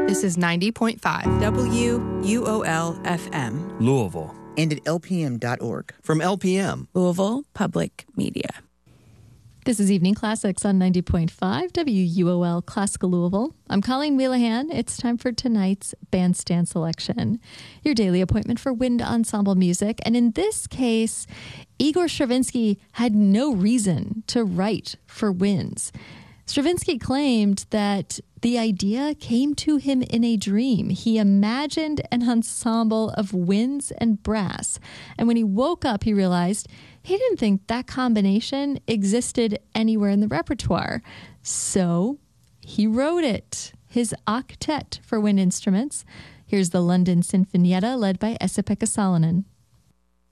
This is 90.5 WUOL-FM. Louisville. And at lpm.org. From LPM. Louisville Public Media. This is Evening Classics on 90.5 WUOL Classical Louisville. I'm Colleen Wheelahan. It's time for tonight's bandstand selection, your daily appointment for wind ensemble music. And in this case, Igor Stravinsky had no reason to write for winds. Stravinsky claimed that the idea came to him in a dream. He imagined an ensemble of winds and brass. And when he woke up, he realized he didn't think that combination existed anywhere in the repertoire. So he wrote it, his octet for wind instruments. Here's the London Sinfonietta led by Esa-Pekka Salonen.